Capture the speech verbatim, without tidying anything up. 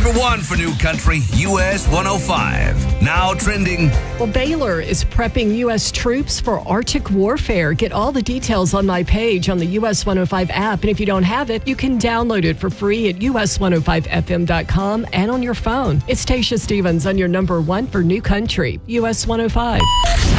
Number one for New Country, U S one oh five. Now trending. Well, Baylor is prepping U S troops for Arctic warfare. Get all the details on my page on the U S one oh five app. And if you don't have it, you can download it for free at U S one oh five F M dot com and on your phone. It's Tasha Stevens on your number one for New Country, U S one oh five.